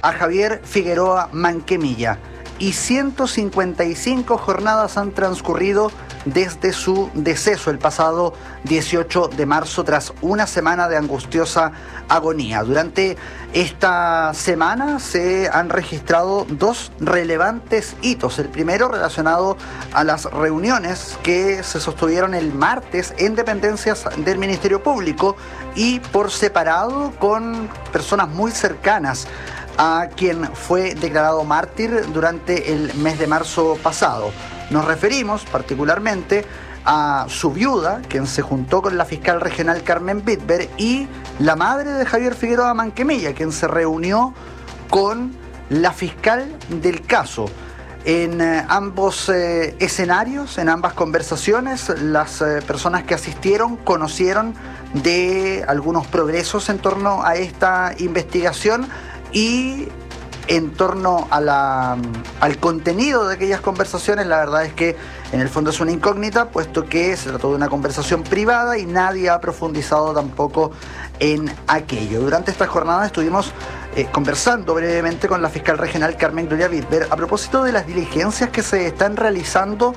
a Javier Figueroa Manquemilla. Y 155 jornadas han transcurrido desde su deceso el pasado 18 de marzo tras una semana de angustiosa agonía. Durante esta semana se han registrado dos relevantes hitos. El primero relacionado a las reuniones que se sostuvieron el martes en dependencias del Ministerio Público y por separado con personas muy cercanas a quien fue declarado mártir durante el mes de marzo pasado. Nos referimos particularmente a su viuda, quien se juntó con la fiscal regional Carmen Bitber, y la madre de Javier Figueroa Manquemilla, quien se reunió con la fiscal del caso. En ambos escenarios, en ambas conversaciones, las personas que asistieron conocieron de algunos progresos en torno a esta investigación y en torno a al contenido de aquellas conversaciones. La verdad es que en el fondo es una incógnita, puesto que se trató de una conversación privada y nadie ha profundizado tampoco en aquello. Durante esta jornada estuvimos conversando brevemente con la fiscal regional Carmen Gloria Bitber a propósito de las diligencias que se están realizando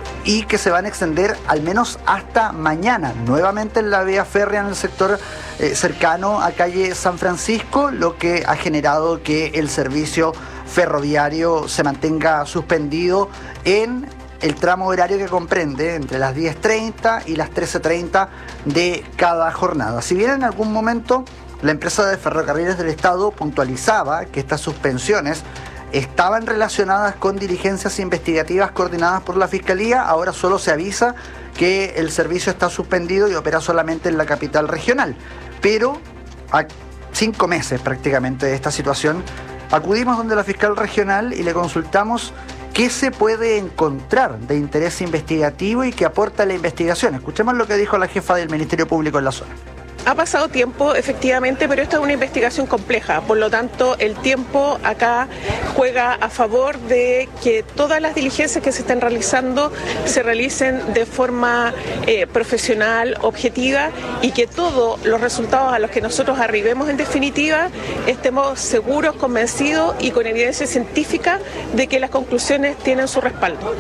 y que se van a extender al menos hasta mañana, nuevamente en la vía férrea en el sector cercano a calle San Francisco, lo que ha generado que el servicio ferroviario se mantenga suspendido en el tramo horario que comprende entre las 10:30 y las 13:30 de cada jornada. Si bien en algún momento la empresa de ferrocarriles del Estado puntualizaba que estas suspensiones estaban relacionadas con diligencias investigativas coordinadas por la Fiscalía, ahora solo se avisa que el servicio está suspendido y opera solamente en la capital regional. Pero a 5 meses prácticamente de esta situación, acudimos donde la fiscal regional y le consultamos qué se puede encontrar de interés investigativo y qué aporta la investigación. Escuchemos lo que dijo la jefa del Ministerio Público en la zona. Ha pasado tiempo, efectivamente, pero esta es una investigación compleja, por lo tanto el tiempo acá juega a favor de que todas las diligencias que se estén realizando se realicen de forma profesional, objetiva, y que todos los resultados a los que nosotros arribemos en definitiva estemos seguros, convencidos y con evidencia científica de que las conclusiones tienen su respaldo.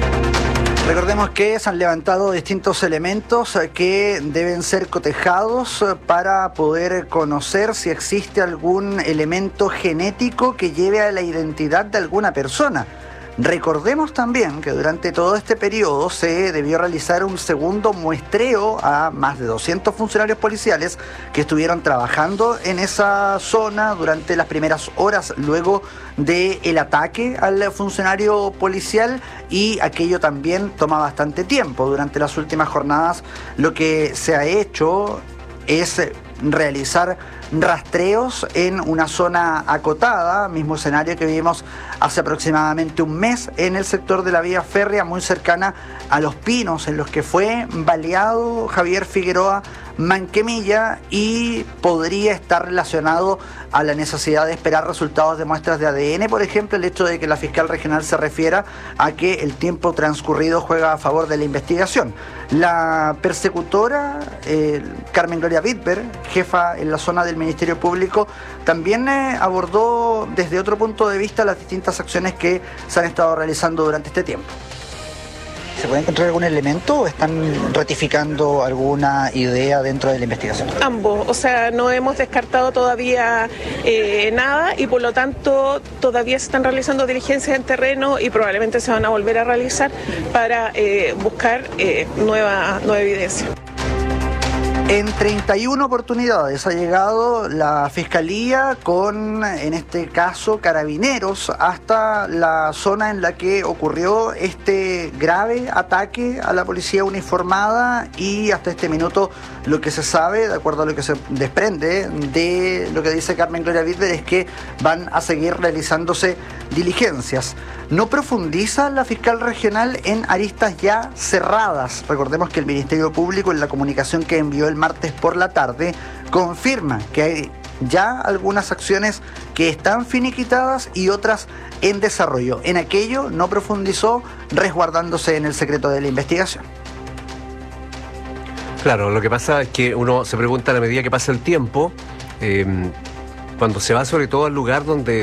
Recordemos que se han levantado distintos elementos que deben ser cotejados para poder conocer si existe algún elemento genético que lleve a la identidad de alguna persona. Recordemos también que durante todo este periodo se debió realizar un segundo muestreo a más de 200 funcionarios policiales que estuvieron trabajando en esa zona durante las primeras horas luego del ataque al funcionario policial, y aquello también toma bastante tiempo. Durante las últimas jornadas lo que se ha hecho es realizar rastreos en una zona acotada, mismo escenario que vimos hace aproximadamente un mes en el sector de la vía férrea, muy cercana a Los Pinos, en los que fue baleado Javier Figueroa Manquemilla, y podría estar relacionado a la necesidad de esperar resultados de muestras de ADN, por ejemplo, el hecho de que la fiscal regional se refiera a que el tiempo transcurrido juega a favor de la investigación. La persecutora Carmen Gloria Bitber, jefa en la zona del Ministerio Público, también abordó desde otro punto de vista las distintas acciones que se han estado realizando durante este tiempo. ¿Se puede encontrar algún elemento o están ratificando alguna idea dentro de la investigación? Ambos, o sea, no hemos descartado todavía nada, y por lo tanto todavía se están realizando diligencias en terreno y probablemente se van a volver a realizar para buscar nueva evidencia. En 31 oportunidades ha llegado la Fiscalía con, en este caso, carabineros hasta la zona en la que ocurrió este grave ataque a la policía uniformada, y hasta este minuto lo que se sabe, de acuerdo a lo que se desprende de lo que dice Carmen Gloria Bitber, es que van a seguir realizándose diligencias. No profundiza la fiscal regional en aristas ya cerradas. Recordemos que el Ministerio Público, en la comunicación que envió el martes por la tarde, confirma que hay ya algunas acciones que están finiquitadas y otras en desarrollo. En aquello no profundizó, resguardándose en el secreto de la investigación. Claro, lo que pasa es que uno se pregunta a la medida que pasa el tiempo, cuando se va sobre todo al lugar donde